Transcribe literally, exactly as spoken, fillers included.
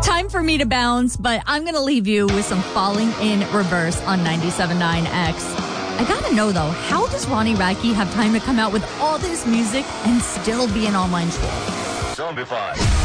Time for me to bounce, but I'm going to leave you with some Falling in Reverse on ninety-seven point nine X. I gotta know, though, how does Ronnie Radke have time to come out with all this music and still be an online school? Zombie five.